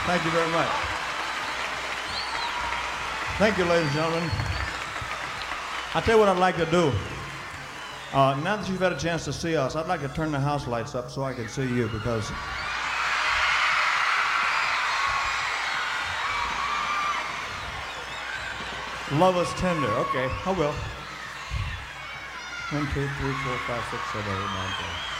Thank you very much. Thank you, ladies and gentlemen. I'll tell you what I'd like to do. Now that you've had a chance to see us, I'd like to turn the house lights up so I can see you, because love is tender. Okay, I will. 1, 2, 3, 4, 5, 6, 7, 8, 9, 10.